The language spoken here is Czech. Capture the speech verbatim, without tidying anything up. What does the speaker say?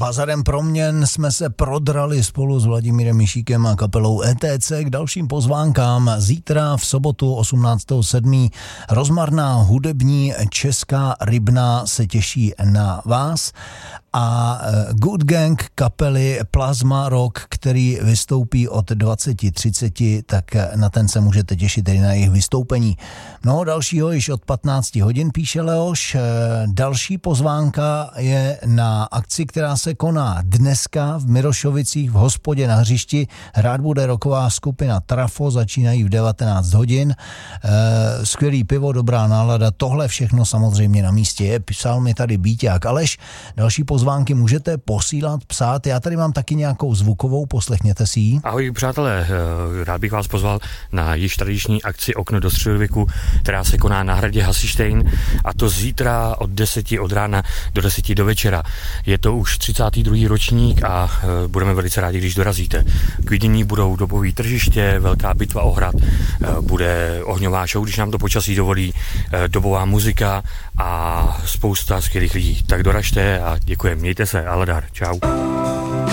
Bazarem proměn jsme se prodrali spolu s Vladimírem Mišíkem a kapelou E T C k dalším pozvánkám. Zítra v sobotu osmnáctého sedmého rozmarná hudební česká Rybná se těší na vás a Good Gang kapely Plasma Rock, který vystoupí od dvacet třicet, tak na ten se můžete těšit i na jejich vystoupení. Mnoho dalšího již od patnáct hodin, píše Leoš. Další pozvánka je na akci, která se koná dneska v Mirošovicích v hospodě na hřišti. Hrát bude rocková skupina Trafo, začínají v devatenáct hodin. E, skvělý pivo, dobrá nálada, tohle všechno samozřejmě na místě je. Psal mi tady Bíťák Aleš. Další pozvánky můžete posílat, psát. Já tady mám taky nějakou zvukovou, poslechněte si ji. Ahoj přátelé, rád bych vás pozval na již tradiční akci Okno do středověku, která se koná na hradě Hasištejn, a to zítra od deseti od rána do deseti do večera. Je to už třicátý druhý ročník a e, budeme velice rádi, když dorazíte. K vidění budou dobový tržiště, velká bitva o hrad, e, bude ohňová show, když nám to počasí dovolí, e, dobová muzika a spousta skvělých lidí. Tak doražte a děkujem, mějte se, aladar, čau.